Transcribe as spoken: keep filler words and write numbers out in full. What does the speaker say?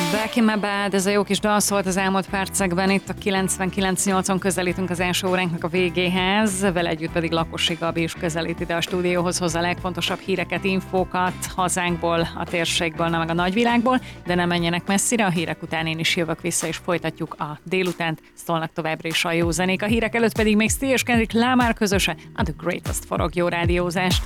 Back in my bed, ez a jó kis dal szólt az elmúlt percekben, itt a kilencvenkilenc nyolcon közelítünk az első óránknak a végéhez, vele együtt pedig Lakosi Gabi is közelít ide a stúdióhoz, hozza a legfontosabb híreket, infókat hazánkból, a térségből, nem meg a nagyvilágból, de nem menjenek messzire, a hírek után én is jövök vissza, és folytatjuk a délutánt, szólnak továbbra is a jó zenék, a hírek előtt pedig még Steve és Kendrick Lamar közöse, a The Greatest forog. Jó rádiózást!